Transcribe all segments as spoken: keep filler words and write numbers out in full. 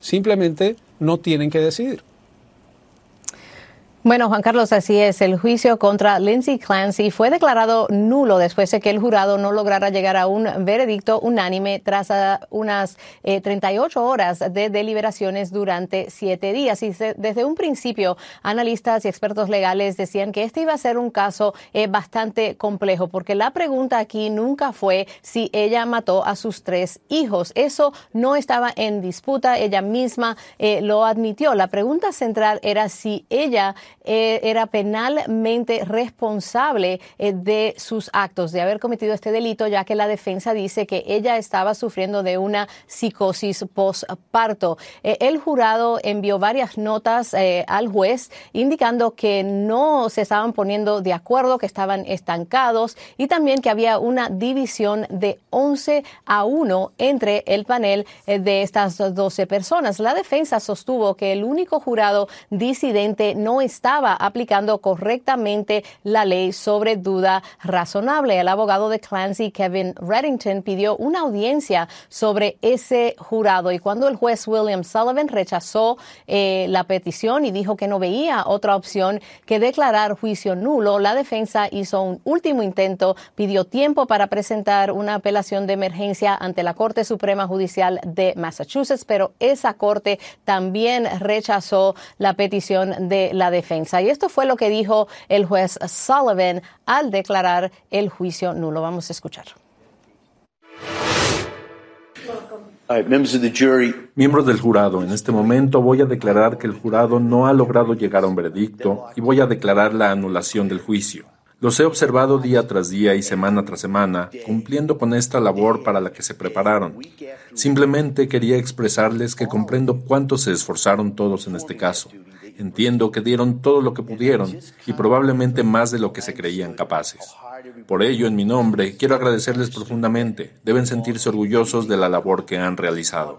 Simplemente no tienen que decidir. Bueno, Juan Carlos, así es. El juicio contra Lindsay Clancy fue declarado nulo después de que el jurado no lograra llegar a un veredicto unánime tras uh, unas eh, treinta y ocho horas de deliberaciones durante siete días. Y se, desde un principio, analistas y expertos legales decían que este iba a ser un caso eh, bastante complejo, porque la pregunta aquí nunca fue si ella mató a sus tres hijos. Eso no estaba en disputa. Ella misma eh, lo admitió. La pregunta central era si ella Eh, era penalmente responsable eh, de sus actos, de haber cometido este delito, ya que la defensa dice que ella estaba sufriendo de una psicosis postparto. Eh, el jurado envió varias notas eh, al juez indicando que no se estaban poniendo de acuerdo, que estaban estancados y también que había una división de once a uno entre el panel eh, de estas doce personas. La defensa sostuvo que el único jurado disidente no estaba estaba aplicando correctamente la ley sobre duda razonable. El abogado de Clancy, Kevin Reddington, pidió una audiencia sobre ese jurado y cuando el juez William Sullivan rechazó eh, la petición y dijo que no veía otra opción que declarar juicio nulo, la defensa hizo un último intento, pidió tiempo para presentar una apelación de emergencia ante la Corte Suprema Judicial de Massachusetts, pero esa corte también rechazó la petición de la defensa. Y esto fue lo que dijo el juez Sullivan al declarar el juicio nulo. Vamos a escuchar. Miembros del jurado, en este momento voy a declarar que el jurado no ha logrado llegar a un veredicto y voy a declarar la anulación del juicio. Los he observado día tras día y semana tras semana, cumpliendo con esta labor para la que se prepararon. Simplemente quería expresarles que comprendo cuánto se esforzaron todos en este caso. Entiendo que dieron todo lo que pudieron y probablemente más de lo que se creían capaces. Por ello, en mi nombre, quiero agradecerles profundamente. Deben sentirse orgullosos de la labor que han realizado.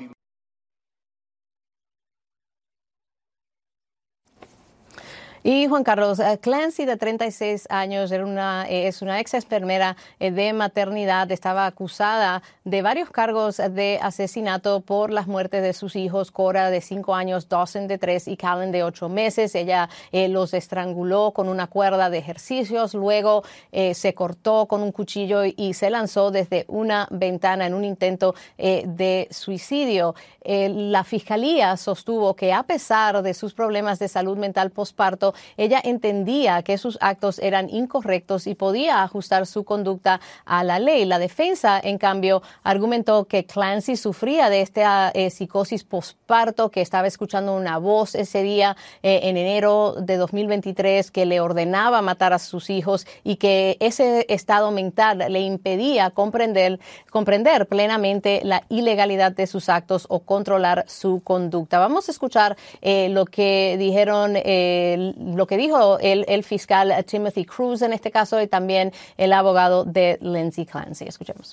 Y Juan Carlos, Clancy, de treinta y seis años, era una, es una ex enfermera de maternidad. Estaba acusada de varios cargos de asesinato por las muertes de sus hijos, Cora de cinco años, Dawson de tres y Callan de ocho meses. Ella eh, los estranguló con una cuerda de ejercicios, luego eh, se cortó con un cuchillo y se lanzó desde una ventana en un intento eh, de suicidio. Eh, la fiscalía sostuvo que a pesar de sus problemas de salud mental postparto, ella entendía que sus actos eran incorrectos y podía ajustar su conducta a la ley. La defensa, en cambio, argumentó que Clancy sufría de esta eh, psicosis postparto, que estaba escuchando una voz ese día eh, en enero de dos mil veintitrés que le ordenaba matar a sus hijos y que ese estado mental le impedía comprender, comprender plenamente la ilegalidad de sus actos o controlar su conducta. Vamos a escuchar eh, lo que dijeron eh, lo que dijo el, el fiscal Timothy Cruz en este caso y también el abogado de Lindsay Clancy. Escuchemos.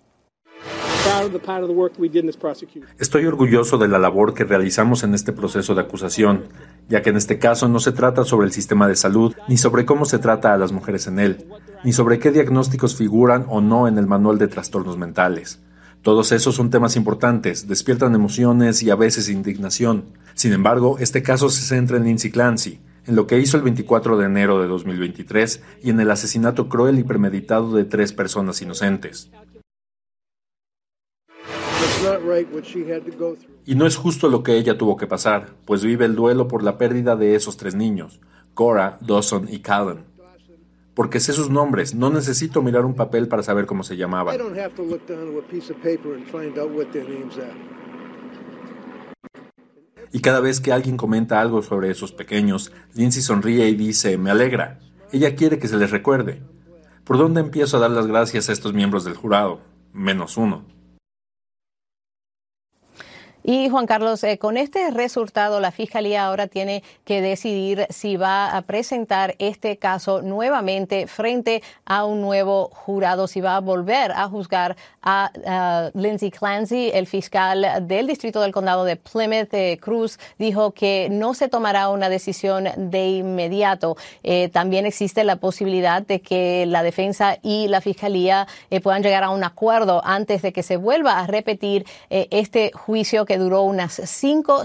Estoy orgulloso de la labor que realizamos en este proceso de acusación, ya que en este caso no se trata sobre el sistema de salud, ni sobre cómo se trata a las mujeres en él, ni sobre qué diagnósticos figuran o no en el manual de trastornos mentales. Todos esos son temas importantes, despiertan emociones y a veces indignación. Sin embargo, este caso se centra en Lindsay Clancy, en lo que hizo el veinticuatro de enero de dos mil veintitrés y en el asesinato cruel y premeditado de tres personas inocentes. Y no es justo lo que ella tuvo que pasar, pues vive el duelo por la pérdida de esos tres niños, Cora, Dawson y Callan. Porque sé sus nombres, no necesito mirar un papel para saber cómo se llamaban. Y cada vez que alguien comenta algo sobre esos pequeños, Lindsay sonríe y dice, me alegra. Ella quiere que se les recuerde. ¿Por dónde empiezo a dar las gracias a estos miembros del jurado? Menos uno. Y Juan Carlos, eh, con este resultado, la Fiscalía ahora tiene que decidir si va a presentar este caso nuevamente frente a un nuevo jurado, si va a volver a juzgar a, a Lindsay Clancy. El fiscal del Distrito del Condado de Plymouth, eh, Cruz, dijo que no se tomará una decisión de inmediato. Eh, también existe la posibilidad de que la defensa y la Fiscalía eh, puedan llegar a un acuerdo antes de que se vuelva a repetir eh, este juicio que duró unas cinco